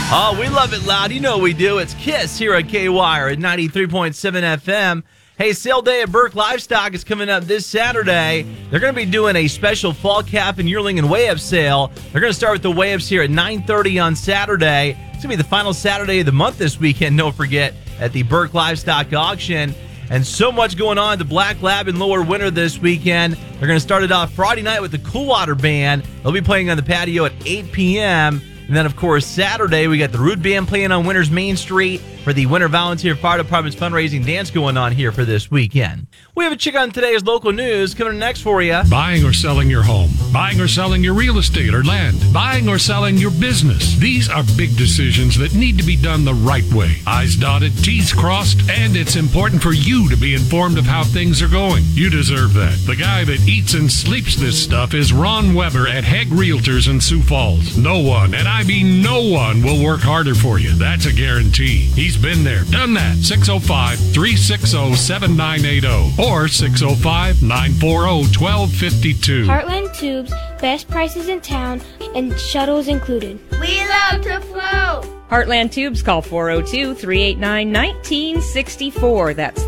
Oh, we love it loud. You know we do. It's KISS here at K-Wire at 93.7 FM. Hey, sale day at Burke Livestock is coming up this Saturday. They're going to be doing a special fall calf and yearling and weigh-up sale. They're going to start with the weigh-ups here at 9:30 on Saturday. It's going to be the final Saturday of the month this weekend, don't forget, at the Burke Livestock Auction. And so much going on at the Black Lab and Lower Winter this weekend. They're going to start it off Friday night with the Cool Water Band. They'll be playing on the patio at 8 p.m., and then, of course, Saturday, we got the Rude Band playing on Winter's Main Street for the Winter Volunteer Fire Department's fundraising dance going on here for this weekend. We have a check on today's local news coming next for you. Buying or selling your home, buying or selling your real estate or land, buying or selling your business. These are big decisions that need to be done the right way. I's dotted, T's crossed, and it's important for you to be informed of how things are going. You deserve that. The guy that eats and sleeps this stuff is Ron Weber at Hegg Realtors in Sioux Falls. No one, and I mean no one, will work harder for you. That's a guarantee. He's been there, done that. 605-360-7980 or 605-940-1252. Heartland Tubes, best prices in town and shuttles included. We love to float. Heartland Tubes, call 402-389-1964. That's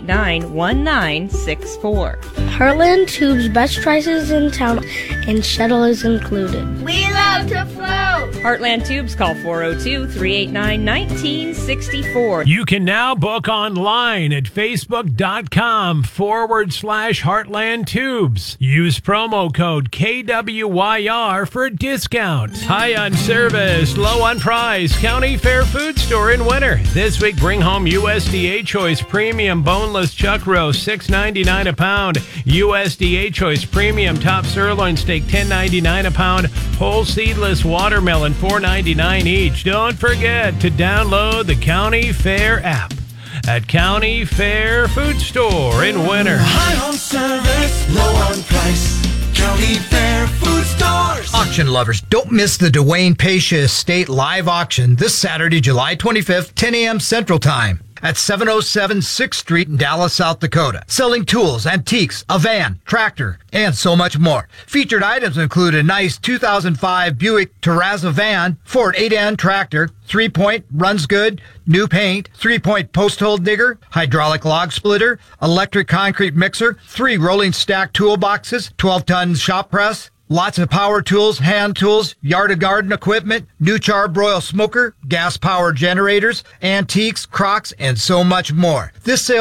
389-1964. Heartland Tubes, best prices in town and shuttle is included. We love to float. Heartland Tubes, call 402-389-1964. You can now book online at facebook.com/Heartland Tubes. Use promo code KWYR for a discount. High on service, low on price. County Fair Food Store in winter. This week, bring home USDA Choice Premium Boneless Chuck Roast, $6.99 a pound. USDA Choice Premium Top Sirloin Steak, $10.99 a pound. Whole Seedless Watermelon, $4.99 each. Don't forget to download the County Fair app at County Fair Food Store in winter. High on service, low on price. County Fair Food Stores. Auction lovers, don't miss the Dwayne Pasha Estate live auction this Saturday, July 25th, 10 a.m. Central Time at 707 6th Street in Dallas, South Dakota. Selling tools, antiques, a van, tractor, and so much more. Featured items include a nice 2005 Buick Terrazza van, Ford 8N tractor, 3-point, runs good, new paint, 3-point post hole digger, hydraulic log splitter, electric concrete mixer, 3 rolling stack toolboxes, 12-ton shop press, lots of power tools, hand tools, yard and garden equipment, new charbroil smoker, gas powered generators, antiques, crocks, and so much more. This sale